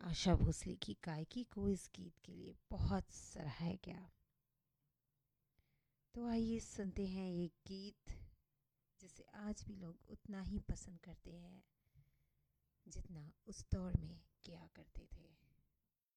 आशा भोसले की गायकी को इस गीत के लिए बहुत सराहा गया। तो आइए सुनते हैं ये गीत जिसे आज भी लोग उतना ही पसंद करते हैं जितना उस दौर में किया करते थे।